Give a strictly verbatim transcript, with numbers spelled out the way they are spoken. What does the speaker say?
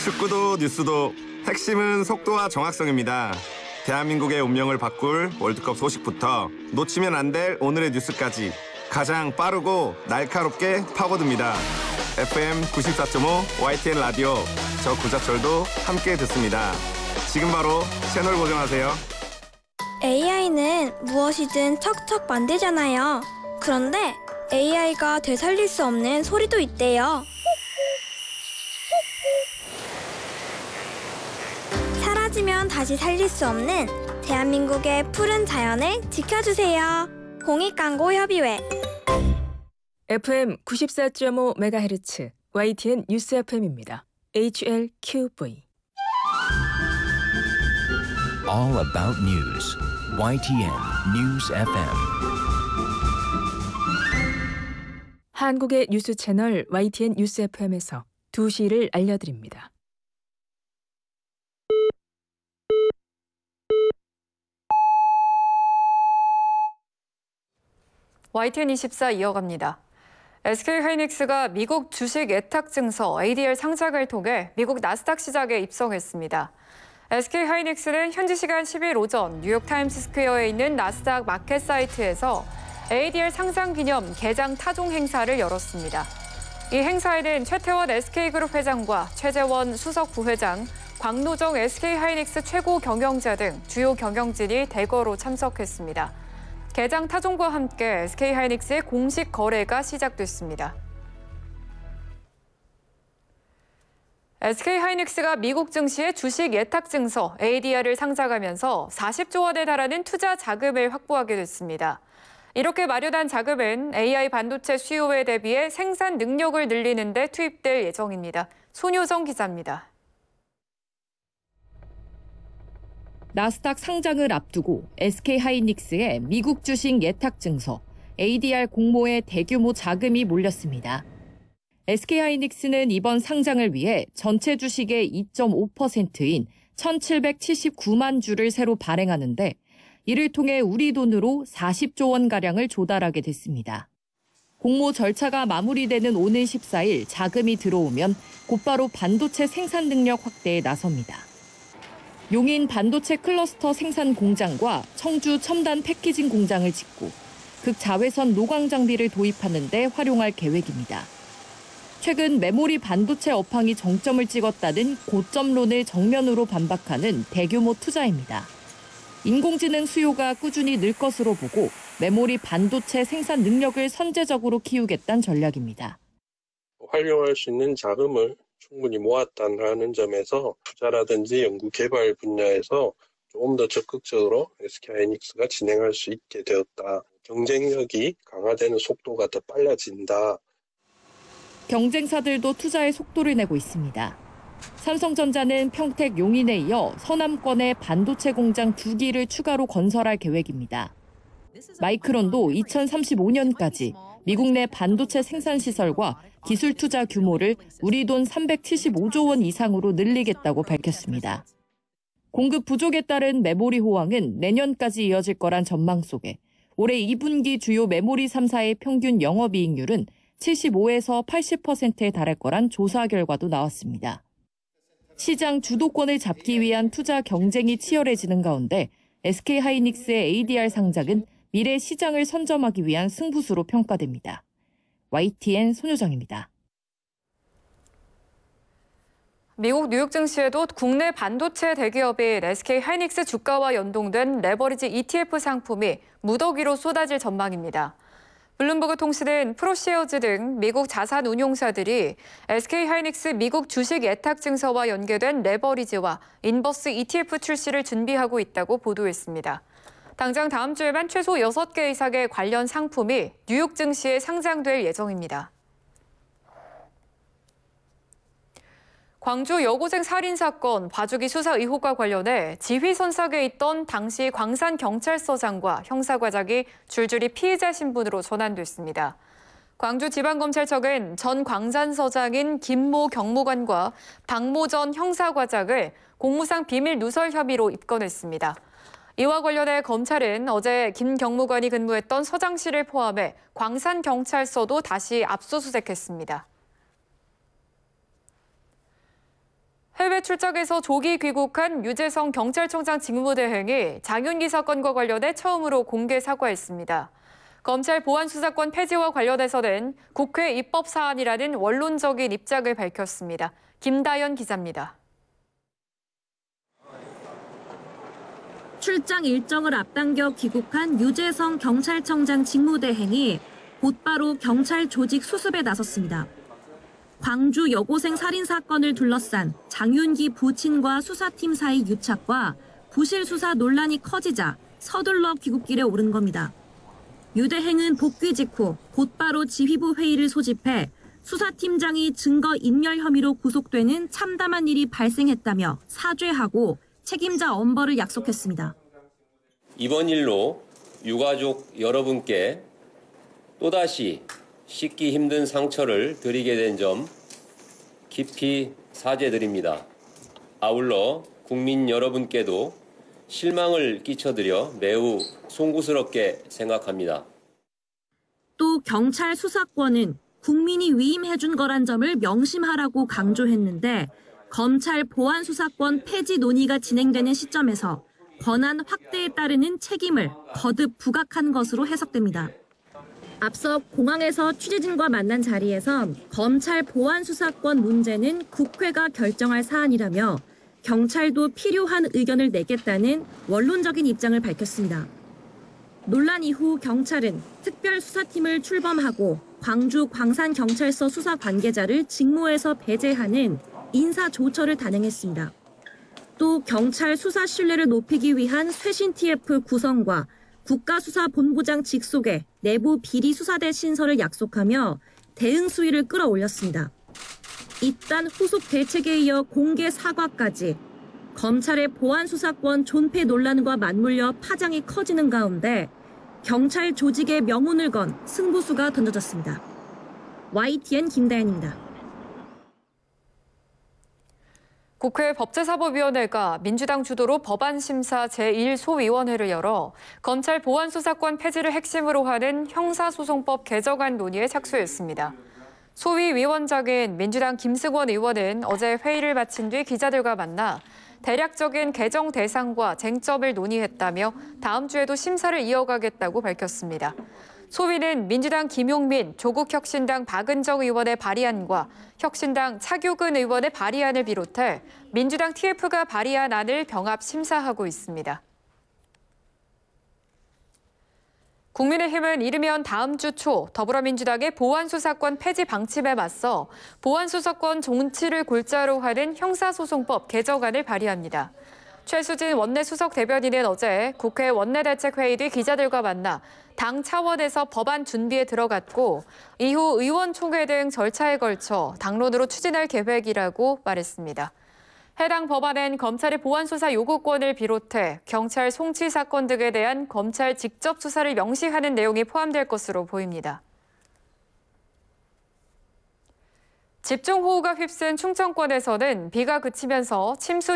축구도 뉴스도 핵심은 속도와 정확성입니다. 대한민국의 운명을 바꿀 월드컵 소식부터 놓치면 안 될 오늘의 뉴스까지 가장 빠르고 날카롭게 파고듭니다. 에프엠 구십사 점 오 와이티엔 라디오, 저 구자철도 함께 듣습니다. 지금 바로 채널 고정하세요. 에이아이는 무엇이든 척척 만들잖아요. 그런데 에이아이가 되살릴 수 없는 소리도 있대요. 사라지면 다시 살릴 수 없는 대한민국의 푸른 자연을 지켜주세요. 공익광고협의회. 에프엠 구십사 점 오 메가헤르츠 와이티엔 뉴스 에프엠입니다. 에이치엘큐브이. All about news. 와이티엔 News 에프엠. 한국의 뉴스 채널 와이티엔 뉴스 에프엠에서 두 시를 알려드립니다. 와이티엔 이십사 이어갑니다. 에스케이하이닉스가 미국 주식 예탁 증서 에이디알 상장을 통해 미국 나스닥 시장에 입성했습니다. 에스케이하이닉스는 현지 시간 십일 오전 뉴욕 타임스 스퀘어에 있는 나스닥 마켓 사이트에서 에이디알 상장 기념 개장 타종 행사를 열었습니다. 이 행사에는 최태원 에스케이그룹 회장과 최재원 수석 부회장, 광노정 에스케이하이닉스 최고 경영자 등 주요 경영진이 대거로 참석했습니다. 개장 타종과 함께 에스케이하이닉스의 공식 거래가 시작됐습니다. 에스케이하이닉스가 미국 증시의 주식 예탁 증서 에이디알을 상장하면서 사십조 원에 달하는 투자 자금을 확보하게 됐습니다. 이렇게 마련한 자금은 에이아이 반도체 수요에 대비해 생산 능력을 늘리는 데 투입될 예정입니다. 손효정 기자입니다. 나스닥 상장을 앞두고 에스케이하이닉스의 미국 주식 예탁 증서 에이디알 공모에 대규모 자금이 몰렸습니다. 에스케이하이닉스는 이번 상장을 위해 전체 주식의 이 점 오 퍼센트인 천칠백칠십구만 주를 새로 발행하는데 이를 통해 우리 돈으로 사십조 원가량을 조달하게 됐습니다. 공모 절차가 마무리되는 오는 십사일 자금이 들어오면 곧바로 반도체 생산 능력 확대에 나섭니다. 용인 반도체 클러스터 생산 공장과 청주 첨단 패키징 공장을 짓고 극자외선 노광 장비를 도입하는 데 활용할 계획입니다. 최근 메모리 반도체 업황이 정점을 찍었다는 고점론을 정면으로 반박하는 대규모 투자입니다. 인공지능 수요가 꾸준히 늘 것으로 보고 메모리 반도체 생산 능력을 선제적으로 키우겠다는 전략입니다. 활용할 수 있는 자금을 충분히 모았다는 점에서 투자라든지 연구 개발 분야에서 조금 더 적극적으로 에스케이하이닉스가 진행할 수 있게 되었다. 경쟁력이 강화되는 속도가 더 빨라진다. 경쟁사들도 투자에 속도를 내고 있습니다. 삼성전자는 평택 용인에 이어 서남권에 반도체 공장 두 기를 추가로 건설할 계획입니다. 마이크론도 이천삼십오년까지 미국 내 반도체 생산 시설과 기술 투자 규모를 우리 돈 삼백칠십오조 원 이상으로 늘리겠다고 밝혔습니다. 공급 부족에 따른 메모리 호황은 내년까지 이어질 거란 전망 속에 올해 이 분기 주요 메모리 삼 사의 평균 영업이익률은 칠십오에서 팔십 퍼센트에 달할 거란 조사 결과도 나왔습니다. 시장 주도권을 잡기 위한 투자 경쟁이 치열해지는 가운데 에스케이하이닉스의 에이디알 상장은 미래 시장을 선점하기 위한 승부수로 평가됩니다. 와이티엔 손효정입니다. 미국 뉴욕 증시에도 국내 반도체 대기업인 에스케이하이닉스 주가와 연동된 레버리지 이티에프 상품이 무더기로 쏟아질 전망입니다. 블룸버그 통신은 프로시어즈 등 미국 자산 운용사들이 에스케이하이닉스 미국 주식 예탁 증서와 연계된 레버리지와 인버스 이티에프 출시를 준비하고 있다고 보도했습니다. 당장 다음 주에만 최소 여섯 개 이상의 관련 상품이 뉴욕 증시에 상장될 예정입니다. 광주 여고생 살인 사건 봐주기 수사 의혹과 관련해 지휘선상에 있던 당시 광산경찰서장과 형사과장이 줄줄이 피의자 신분으로 전환됐습니다. 광주지방검찰청은 전 광산서장인 김모 경무관과 박모 전 형사과장을 공무상 비밀 누설 혐의로 입건했습니다. 이와 관련해 검찰은 어제 김 경무관이 근무했던 서장실을 포함해 광산경찰서도 다시 압수수색했습니다. 해외 출장에서 조기 귀국한 유재성 경찰청장 직무대행이 장윤기 사건과 관련해 처음으로 공개 사과했습니다. 검찰 보안수사권 폐지와 관련해서는 국회 입법 사안이라는 원론적인 입장을 밝혔습니다. 김다연 기자입니다. 출장 일정을 앞당겨 귀국한 유재성 경찰청장 직무대행이 곧바로 경찰 조직 수습에 나섰습니다. 광주 여고생 살인 사건을 둘러싼 장윤기 부친과 수사팀 사이 유착과 부실 수사 논란이 커지자 서둘러 귀국길에 오른 겁니다. 유 대행은 복귀 직후 곧바로 지휘부 회의를 소집해 수사팀장이 증거 인멸 혐의로 구속되는 참담한 일이 발생했다며 사죄하고 책임자 엄벌을 약속했습니다. 이번 일로 유가족 여러분께 또다시 씻기 힘든 상처를 드리게 된 점 깊이 사죄드립니다. 아울러 국민 여러분께도 실망을 끼쳐드려 매우 송구스럽게 생각합니다. 또 경찰 수사권은 국민이 위임해준 거란 점을 명심하라고 강조했는데 검찰 보안 수사권 폐지 논의가 진행되는 시점에서 권한 확대에 따르는 책임을 거듭 부각한 것으로 해석됩니다. 앞서 공항에서 취재진과 만난 자리에선 검찰 보안 수사권 문제는 국회가 결정할 사안이라며 경찰도 필요한 의견을 내겠다는 원론적인 입장을 밝혔습니다. 논란 이후 경찰은 특별수사팀을 출범하고 광주 광산경찰서 수사 관계자를 직무에서 배제하는 인사조처를 단행했습니다. 또 경찰 수사 신뢰를 높이기 위한 쇄신 티에프 구성과 국가수사본부장 직속의 내부 비리수사대 신설을 약속하며 대응 수위를 끌어올렸습니다. 이딴 후속 대책에 이어 공개 사과까지 검찰의 보안수사권 존폐 논란과 맞물려 파장이 커지는 가운데 경찰 조직의 명운을 건 승부수가 던져졌습니다. 와이티엔 김다연입니다. 국회 법제사법위원회가 민주당 주도로 법안심사 제일 소위원회를 열어 검찰 보안수사권 폐지를 핵심으로 하는 형사소송법 개정안 논의에 착수했습니다. 소위 위원장인 민주당 김승원 의원은 어제 회의를 마친 뒤 기자들과 만나 대략적인 개정 대상과 쟁점을 논의했다며 다음 주에도 심사를 이어가겠다고 밝혔습니다. 소위는 민주당 김용민, 조국혁신당 박은정 의원의 발의안과 혁신당 차규근 의원의 발의안을 비롯해 민주당 티에프가 발의한 안을 병합 심사하고 있습니다. 국민의힘은 이르면 다음 주 초 더불어민주당의 보안수사권 폐지 방침에 맞서 보안수사권 정치를 골자로 하는 형사소송법 개정안을 발의합니다. 최수진 원내수석 대변인은 어제 국회 원내대책회의 뒤 기자들과 만나 당 차원에서 법안 준비에 들어갔고 이후 의원총회 등 절차에 걸쳐 당론으로 추진할 계획이라고 말했습니다. 해당 법안엔 검찰의 보안수사 요구권을 비롯해 경찰 송치 사건 등에 대한 검찰 직접 수사를 명시하는 내용이 포함될 것으로 보입니다. 집중호우가 휩쓴 충청권에서는 비가 그치면서 침수